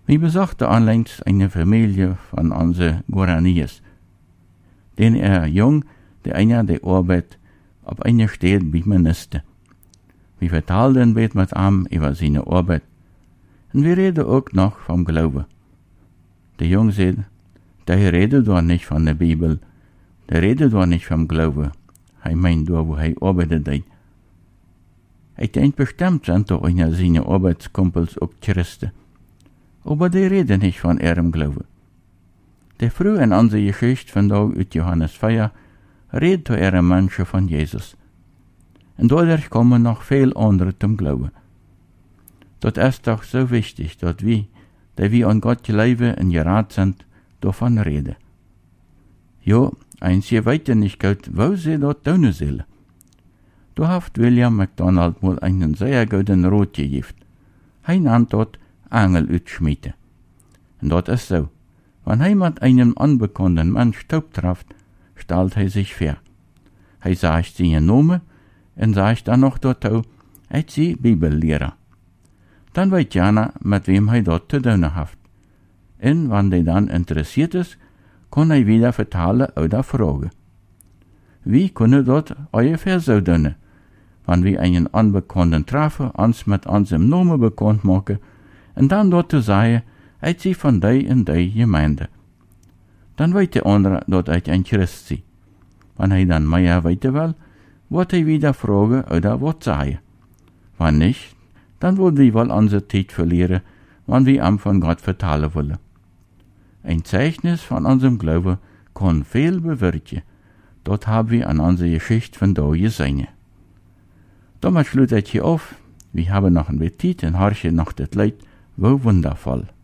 Wir besuchten anlängst eine Familie von unseren Guaraníes, den jung, der einer der Arbeit auf einer Stelle bei Minister. Wir vertelden bet mit ihm über seine Arbeit. Und wir reden auch noch vom Glauben. Der Jung sagt, der redet doch nicht von der Bibel, der redet doch nicht vom Glauben. Hij meint da, wo hij arbeitet deed. Ich denke bestimmt sind doch einer seiner Arbeitskumpels auch Christen. Aber die reden nicht von ihrem Glauben. Der früh in unserer Geschichte von da aus Johannes 4 redet zu ihren Menschen von Jesus. Und dadurch kommen noch viel andere zum Glauben. Das ist doch so wichtig, dass wir, die wir an Gott glauben und gerat sind, davon reden. Ja, eins je weiter nicht gut, wo sie dort tun sollen. Da hat William MacDonald mal einen sehr guten Rat gegeben. Er nannt dort Engel utschmieden. Und das ist so. Wenn er mit einem unbekannten Mensch Staub trifft, stellt er sich vor. Er sagt seinen Namen und sagt dann noch dazu, er sei Bibellehrer. Dann weiß Jana, mit wem er dort zu tun hat. Und wenn der dann interessiert ist, kann er wieder vertalen oder fragen. Wie können dort ungefähr so tun, wenn wir einen Unbekannten treffen, uns mit unserem Namen bekannt machen und dann dort zu sagen, er sei von der und der Gemeinde. Dann weiß der andere, dass er ein Christ sei. Wenn er dann mehr weiter will, wird er wieder fragen oder was sagen. Wenn nicht, dann würden wir wohl unsere Zeit verlieren, wenn wir ihm von Gott vertalen wollen. Ein Zeichnis von unserem Glauben kann viel bewirken. Dort haben wir an unserer Geschichte von da gesehen. Damit schließt ich hier auf. Wir haben noch ein bisschen Zeit und horchen noch das Lied, wo wundervoll.